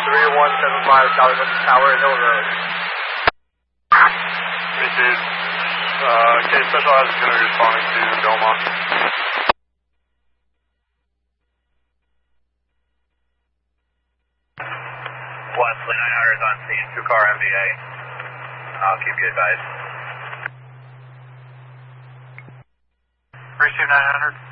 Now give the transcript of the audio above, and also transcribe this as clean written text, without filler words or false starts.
3175 Tower Hill Road. Received. Case Specialized is going to be responding to Delma. Wesley 900 is on scene, 2-car MVA. I'll keep you advised. Receive 900.